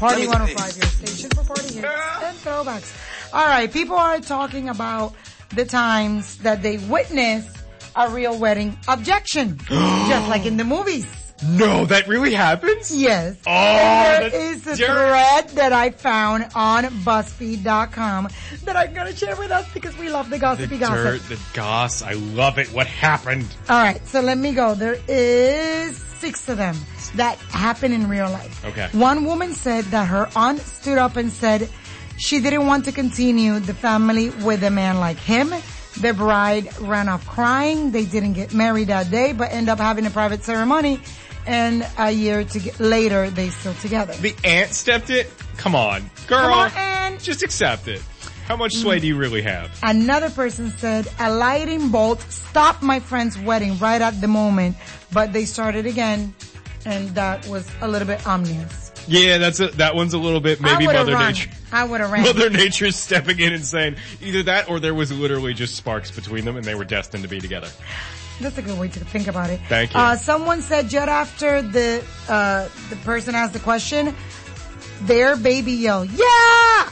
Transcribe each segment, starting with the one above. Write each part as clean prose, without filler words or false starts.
Party 105, your station for party hits and throwbacks. All right, people are talking about the times that they witness a real wedding objection, just like in the movies. No, that really happens? Yes. Oh, and there is a thread that I found on BuzzFeed.com that I'm going to share with us because we love the gossipy gossip. The goss. I love it. What happened? All right, so let me go. There is 6 of them that happen in real life. Okay. One woman said that her aunt stood up and said she didn't want to continue the family with a man like him. The bride ran off crying. They didn't get married that day, but end up having a private ceremony. And a year later, they still together. The aunt stepped it? Come on. Girl. Come on, Aunt. Just accept it. How much sway do you really have? Another person said, a lightning bolt stopped my friend's wedding right at the moment, but they started again, and that was a little bit ominous. Yeah, that one's a little bit maybe Mother Nature. I would have ran. Mother Nature's stepping in and saying either that or there was literally just sparks between them and they were destined to be together. That's a good way to think about it. Thank you. Someone said just after the person asked the question, their baby yelled, "Yeah!"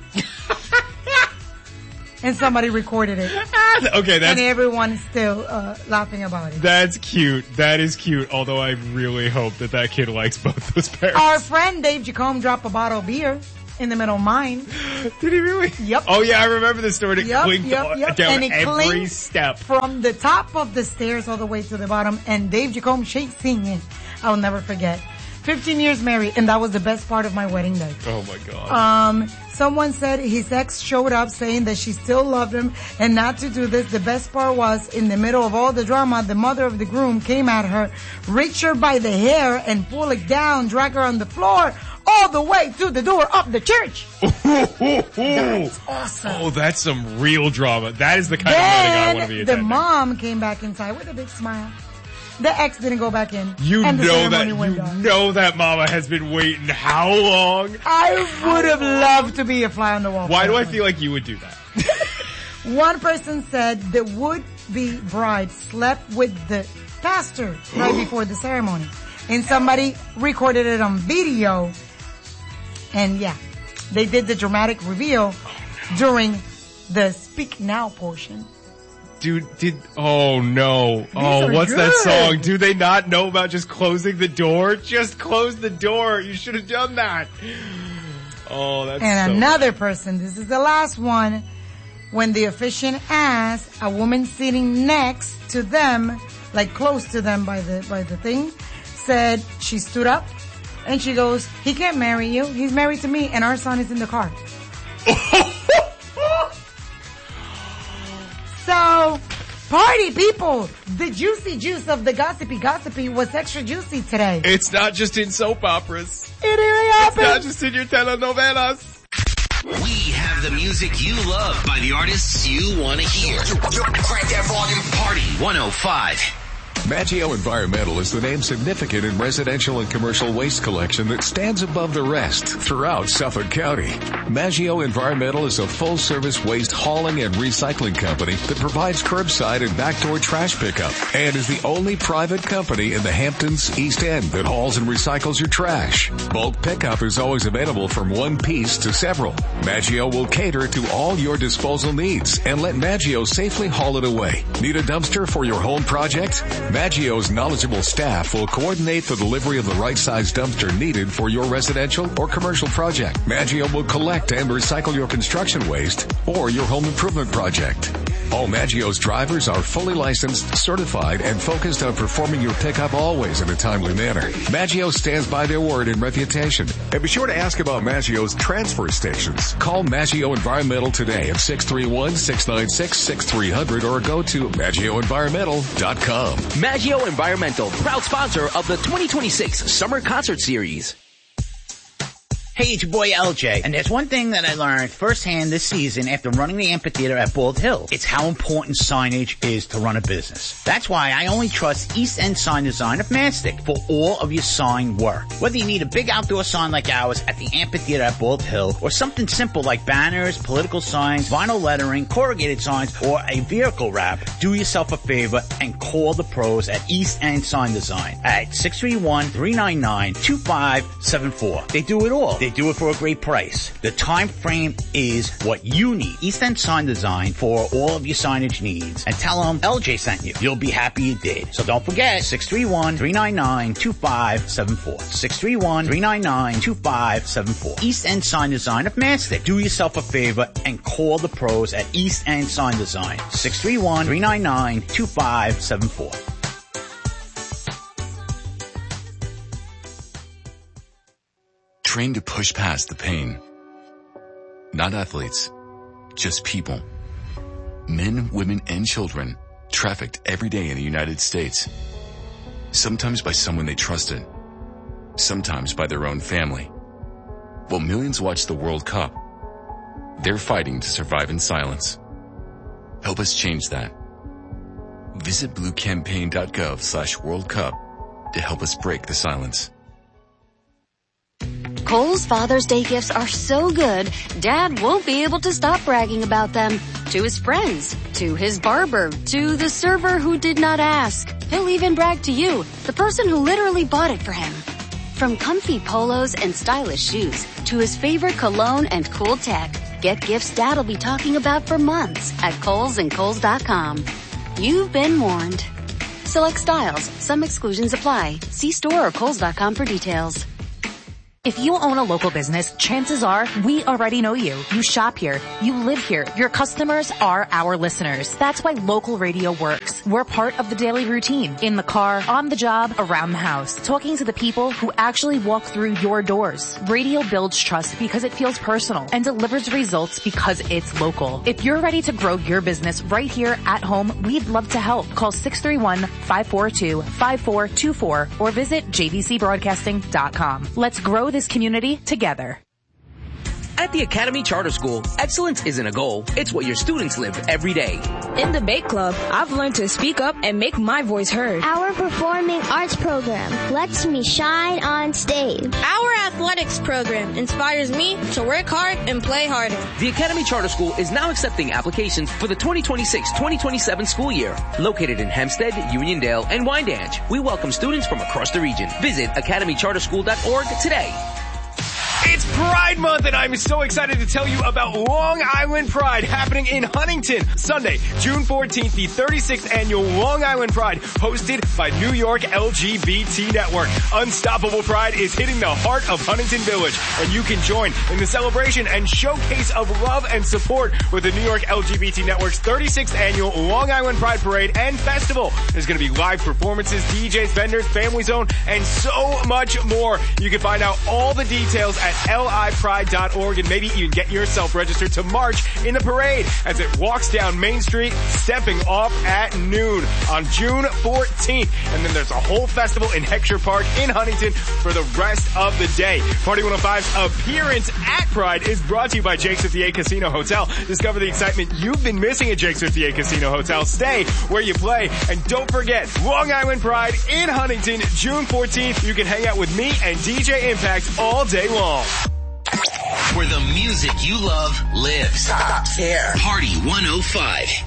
And somebody recorded it. Okay, and everyone is still laughing about it. That's cute. That is cute. Although I really hope that kid likes both those parents. Our friend Dave Jacome dropped a bottle of beer in the middle of mine. Did he really? Yep. Oh yeah, I remember the story. It clinked down and it every step. From the top of the stairs all the way to the bottom, and Dave Jacome singing it. I'll never forget. 15 years married, and that was the best part of my wedding day. Oh my God. Someone said his ex showed up saying that she still loved him and not to do this. The best part was, in the middle of all the drama, the mother of the groom came at her, reached her by the hair and pulled it down, dragged her on the floor, all the way to the door of the church. That's awesome. Oh, that's some real drama. That is the kind of wedding I want to be attending. The mom came back inside with a big smile. The ex didn't go back in. You know that mama has been waiting how long? I would have loved to be a fly on the wall. Why do I feel like you would do that? One person said the would-be bride slept with the pastor right before the ceremony. And somebody recorded it on video. And yeah, they did the dramatic reveal during the speak now portion. Dude, oh no. Oh, what's that song? Do they not know about just closing the door? Just close the door. You should have done that. Oh, that's And another person, this is the last one, when the officiant asked a woman sitting next to them, like close to them by the thing, said she stood up and she goes, he can't marry you. He's married to me and our son is in the car. So, party people, the juicy juice of the gossipy was extra juicy today. It's not just in soap operas. It really happens. It's not just in your telenovelas. We have the music you love by the artists you want to hear. Crank that volume. Party 105. Maggio Environmental is the name significant in residential and commercial waste collection that stands above the rest throughout Suffolk County. Maggio Environmental is a full-service waste hauling and recycling company that provides curbside and backdoor trash pickup and is the only private company in the Hamptons East End that hauls and recycles your trash. Bulk pickup is always available from one piece to several. Maggio will cater to all your disposal needs and let Maggio safely haul it away. Need a dumpster for your home project? Maggio's knowledgeable staff will coordinate the delivery of the right size dumpster needed for your residential or commercial project. Maggio will collect and recycle your construction waste or your home improvement project. All Maggio's drivers are fully licensed, certified, and focused on performing your pickup always in a timely manner. Maggio stands by their word and reputation. And be sure to ask about Maggio's transfer stations. Call Maggio Environmental today at 631-696-6300 or go to MaggioEnvironmental.com. Maggio Environmental, proud sponsor of the 2026 Summer Concert Series. Hey, it's your boy LJ, and there's one thing that I learned firsthand this season after running the amphitheater at Bald Hill. It's how important signage is to run a business. That's why I only trust East End Sign Design of Mastic for all of your sign work. Whether you need a big outdoor sign like ours at the amphitheater at Bald Hill, or something simple like banners, political signs, vinyl lettering, corrugated signs, or a vehicle wrap, do yourself a favor and call the pros at East End Sign Design at 631-399-2574. They do it all. they do it for a great price. The time frame is what you need. East End Sign Design for all of your signage needs. And tell them LJ sent you. You'll be happy you did. So don't forget, 631-399-2574. 631-399-2574. East End Sign Design of Mastic. Do yourself a favor and call the pros at East End Sign Design. 631-399-2574. Trained to push past the pain. Not athletes, just people. Men, women, and children trafficked every day in the United States. Sometimes by someone they trusted. Sometimes by their own family. While millions watch the World Cup, they're fighting to survive in silence. Help us change that. Visit bluecampaign.gov/World Cup to help us break the silence. Kohl's Father's Day gifts are so good, Dad won't be able to stop bragging about them. To his friends, to his barber, to the server who did not ask. He'll even brag to you, the person who literally bought it for him. From comfy polos and stylish shoes, to his favorite cologne and cool tech, get gifts Dad'll be talking about for months at Kohl's and Kohl's.com. You've been warned. Select styles. Some exclusions apply. See store or Kohl's.com for details. If you own a local business, chances are we already know you. You shop here. You live here. Your customers are our listeners. That's why local radio works. We're part of the daily routine. In the car, on the job, around the house. Talking to the people who actually walk through your doors. Radio builds trust because it feels personal and delivers results because it's local. If you're ready to grow your business right here at home, we'd love to help. Call 631-542-5424 or visit jvcbroadcasting.com. Let's grow this community together. At the Academy Charter School, excellence isn't a goal, it's what your students live every day. In the Bake Club, I've learned to speak up and make my voice heard. Our performing arts program lets me shine on stage. Our athletics program inspires me to work hard and play harder. The Academy Charter School is now accepting applications for the 2026-2027 school year. Located in Hempstead, Uniondale, and Wyandanch, we welcome students from across the region. Visit academycharterschool.org today. It's Pride Month, and I'm so excited to tell you about Long Island Pride happening in Huntington, Sunday, June 14th, the 36th annual Long Island Pride, hosted by New York LGBT Network. Unstoppable Pride is hitting the heart of Huntington Village, and you can join in the celebration and showcase of love and support with the New York LGBT Network's 36th annual Long Island Pride Parade and Festival. There's going to be live performances, DJs, vendors, family zone, and so much more. You can find out all the details at lipride.org and maybe even get yourself registered to march in the parade as it walks down Main Street, stepping off at noon on June 14th. And then there's a whole festival in Heckscher Park in Huntington for the rest of the day. Party 105's appearance at Pride is brought to you by Jake's 58 Casino Hotel. Discover the excitement you've been missing at Jake's 58 Casino Hotel. Stay where you play. And don't forget, Long Island Pride in Huntington, June 14th. You can hang out with me and DJ Impact all day long. Where the music you love lives. Stop here. Party 105.